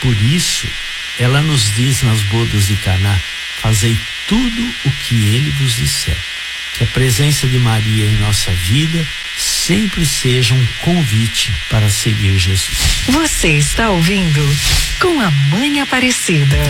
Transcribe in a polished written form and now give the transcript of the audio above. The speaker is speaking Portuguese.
Por isso, ela nos diz nas bodas de Caná: fazei tudo o que ele vos disser. Que a presença de Maria em nossa vida sempre seja um convite para seguir Jesus. Você está ouvindo Com a Mãe Aparecida.